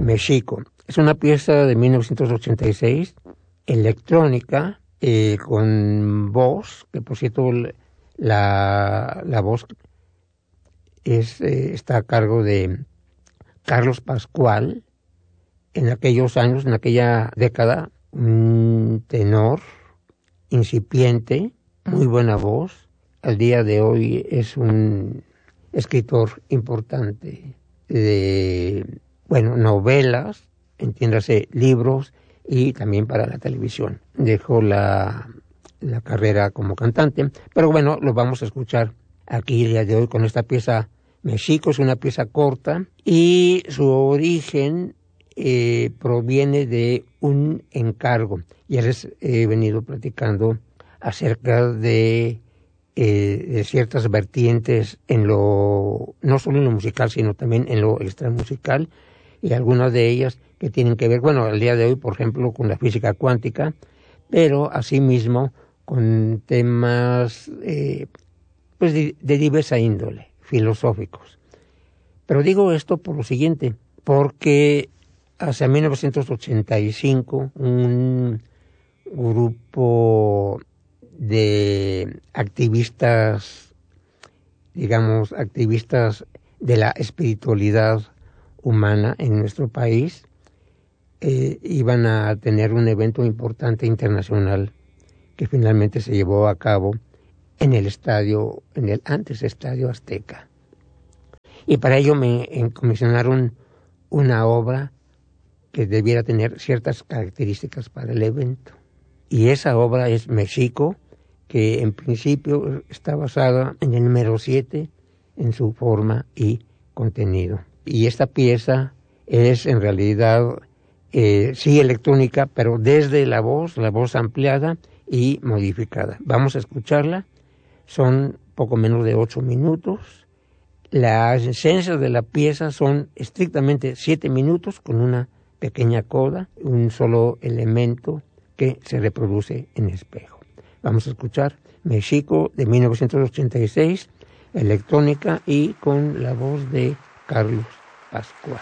México. Es una pieza de 1986, electrónica, con voz, que por cierto la voz está a cargo de Carlos Pascual. En aquellos años, en aquella década, un tenor incipiente, muy buena voz. Al día de hoy es un escritor importante de, novelas, entiéndase, libros, y también para la televisión. Dejó la carrera como cantante, pero bueno, lo vamos a escuchar aquí el día de hoy con esta pieza México. Es una pieza corta y su origen proviene de un encargo. Ya les he venido platicando acerca de ciertas vertientes no solo en lo musical, sino también en lo extramusical, y algunas de ellas que tienen que ver, al día de hoy, por ejemplo, con la física cuántica, pero asimismo con temas de diversa índole, filosóficos. Pero digo esto por lo siguiente, porque hacia 1985 un grupo de activistas, activistas de la espiritualidad humana en nuestro país, iban a tener un evento importante internacional que finalmente se llevó a cabo en el antes Estadio Azteca. Y para ello me comisionaron una obra que debiera tener ciertas características para el evento. Y esa obra es México, que en principio está basada en el número 7 en su forma y contenido. Y esta pieza es en realidad sí electrónica, pero desde la voz ampliada y modificada. Vamos a escucharla. Son poco menos de 8 minutos. Las esencias de la pieza son estrictamente 7 minutos con una pequeña coda, un solo elemento que se reproduce en espejo. Vamos a escuchar México de 1986, electrónica y con la voz de Carlos Pascual.